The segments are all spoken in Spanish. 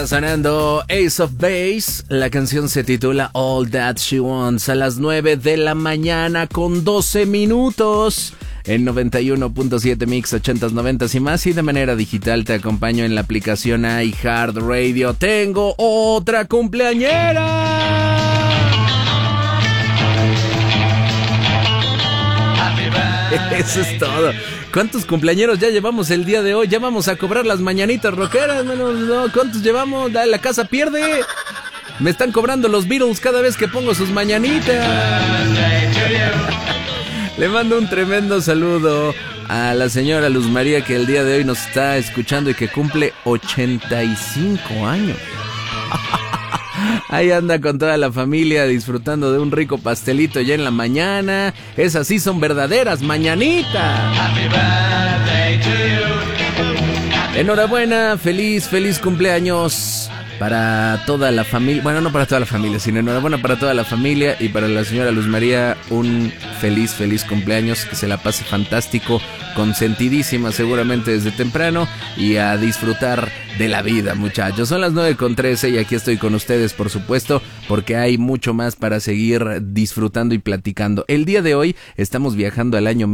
Sonando Ace of Base, la canción se titula All That She Wants, a las 9 de la mañana con 12 minutos en 91.7 Mix 80s, 90s y más, y de manera digital te acompaño en la aplicación iHeartRadio. Tengo otra cumpleañera. Eso es todo. ¿Cuántos cumpleañeros ya llevamos el día de hoy? Ya vamos a cobrar las mañanitas rockeras, ¿no? ¿Cuántos llevamos? La casa pierde. Me están cobrando los Beatles cada vez que pongo sus mañanitas. Le mando un tremendo saludo a la señora Luz María, que el día de hoy nos está escuchando y que cumple 85 años. Ahí anda con toda la familia disfrutando de un rico pastelito ya en la mañana. Esas sí son verdaderas mañanitas. Happy birthday to you. Enhorabuena, feliz cumpleaños para toda la familia. Bueno, no para toda la familia, sino enhorabuena para toda la familia y para la señora Luz María. Un feliz cumpleaños, que se la pase fantástico, consentidísima seguramente desde temprano, y a disfrutar de la vida, muchachos. Son las 9:13 y aquí estoy con ustedes, por supuesto, porque hay mucho más para seguir disfrutando y platicando. El día de hoy estamos viajando al año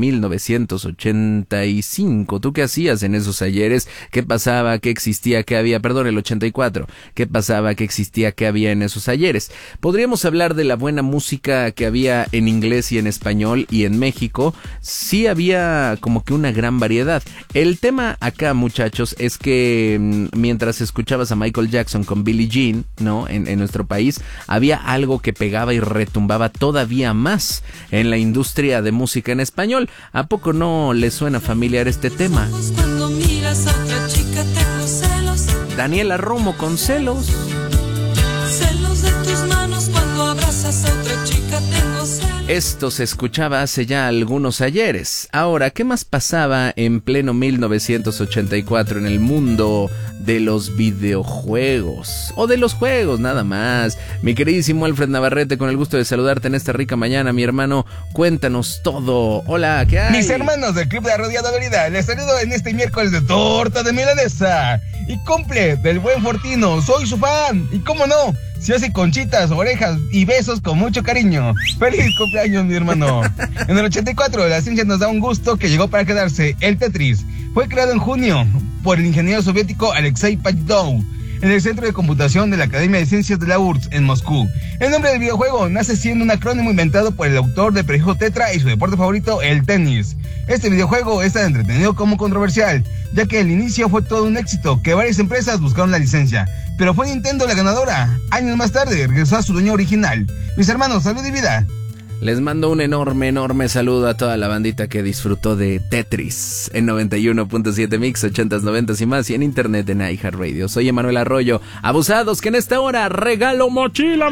1985. ¿Tú qué hacías en esos ayeres? ¿Qué pasaba? ¿Qué existía? ¿Qué había? Perdón, el 84. ¿Qué pasaba? ¿Qué existía? ¿Qué había en esos ayeres? Podríamos hablar de la buena música que había en inglés y en español, y en México sí había como que una gran variedad. El tema acá, muchachos, es que mientras escuchabas a Michael Jackson con Billie Jean, ¿no? En nuestro país había algo que pegaba y retumbaba todavía más en la industria de música en español. ¿A poco no le suena familiar este tema? Cuando miras a otra chica tengo celos. Daniela Romo con Celos. Celos de tus manos cuando abrazas a otra chica tengo celos. Esto se escuchaba hace ya algunos ayeres. Ahora, ¿qué más pasaba en pleno 1984 en el mundo de los videojuegos? O de los juegos, nada más. Mi queridísimo Alfred Navarrete, con el gusto de saludarte en esta rica mañana, mi hermano. Cuéntanos todo. Hola, ¿qué hay? Mis hermanos del Club de la Rodeadorida, les saludo en este miércoles de torta de milanesa. Y cumple del buen Fortino, soy su fan. Y cómo no, se hace conchitas, orejas y besos con mucho cariño. ¡Feliz cumpleaños, mi hermano! En el 84, la ciencia nos da un gusto que llegó para quedarse. El Tetris fue creado en junio por el ingeniero soviético Alexei Pajitov en el Centro de Computación de la Academia de Ciencias de la URSS en Moscú. El nombre del videojuego nace siendo un acrónimo inventado por el autor del prejuego Tetra y su deporte favorito, el tenis. Este videojuego es tan entretenido como controversial, ya que el inicio fue todo un éxito, que varias empresas buscaron la licencia, pero fue Nintendo la ganadora. Años más tarde regresó a su dueño original. Mis hermanos, salud y vida. Les mando un enorme saludo a toda la bandita que disfrutó de Tetris en 91.7 Mix 80s, 90s y más, y en internet en iHeartRadio. Soy Emanuel Arroyo. Abusados, que en esta hora regalo mochila.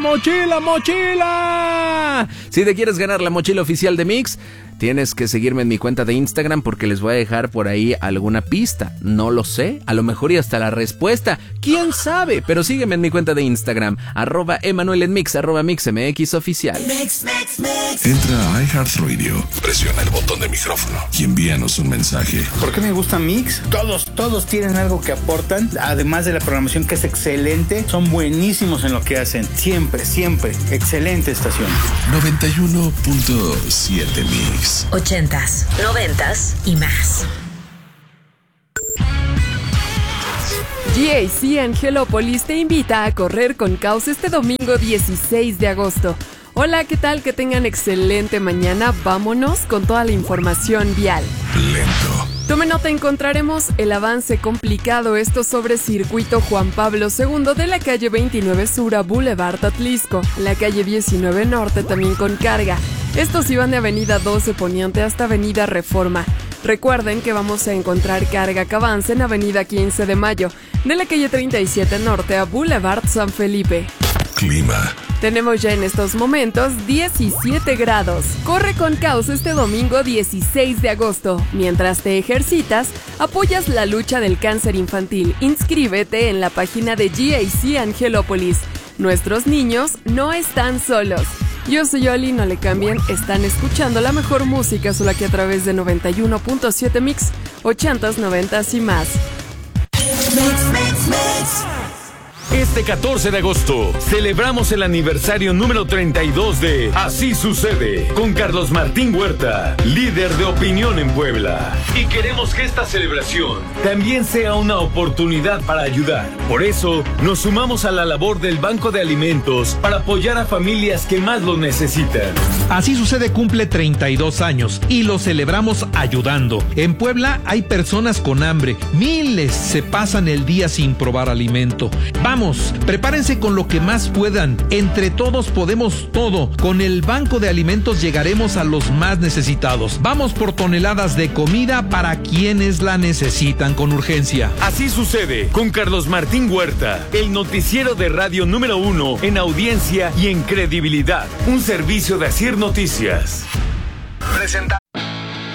Si te quieres ganar la mochila oficial de Mix, tienes que seguirme en mi cuenta de Instagram, porque les voy a dejar por ahí alguna pista. No lo sé, a lo mejor y hasta la respuesta, quién sabe, pero sígueme en mi cuenta de Instagram, @EmanuelEnMix, @MixMX oficial. Entra a iHeartRadio, presiona el botón de micrófono y envíanos un mensaje. ¿Por qué me gusta Mix? Todos tienen algo que aportan, además de la programación que es excelente. Son buenísimos en lo que hacen, siempre, excelente estación. 91.7 Mix 80s, 90s y más. GAC Angelópolis te invita a correr con Caos este domingo 16 de agosto. Hola, ¿qué tal? Que tengan excelente mañana. Vámonos con toda la información vial. Lento. Tome nota, encontraremos el avance complicado, esto sobre circuito Juan Pablo II de la calle 29 Sur a Boulevard Atlisco, la calle 19 Norte también con carga. Estos iban de avenida 12 Poniente hasta avenida Reforma. Recuerden que vamos a encontrar carga que avance en avenida 15 de Mayo, de la calle 37 Norte a Boulevard San Felipe. Clima. Tenemos ya en estos momentos 17 grados. Corre con Caos este domingo 16 de agosto. Mientras te ejercitas, apoyas la lucha del cáncer infantil. Inscríbete en la página de GAC Angelópolis. Nuestros niños no están solos. Yo soy Oli, no le cambien. Están escuchando la mejor música solo aquí a través de 91.7 Mix, 80s, 90s y más. Este 14 de agosto celebramos el aniversario número 32 de Así Sucede con Carlos Martín Huerta, líder de opinión en Puebla. Y queremos que esta celebración también sea una oportunidad para ayudar. Por eso nos sumamos a la labor del Banco de Alimentos para apoyar a familias que más lo necesitan. Así Sucede cumple 32 años y lo celebramos ayudando. En Puebla hay personas con hambre. Miles se pasan el día sin probar alimento. Vamos, prepárense con lo que más puedan. Entre todos podemos todo. Con el Banco de Alimentos llegaremos a los más necesitados. Vamos por toneladas de comida para quienes la necesitan con urgencia. Así Sucede con Carlos Martín Huerta, el noticiero de radio número 1 en audiencia y en credibilidad. Un servicio de Asir Noticias. Presenta.